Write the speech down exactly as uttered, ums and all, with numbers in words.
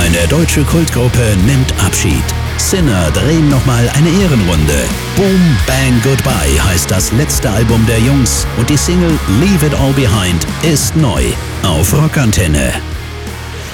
Eine deutsche Kultgruppe nimmt Abschied. Sinner drehen nochmal eine Ehrenrunde. Boom Bang Goodbye heißt das letzte Album der Jungs und die Single Leave It All Behind ist neu auf Rockantenne.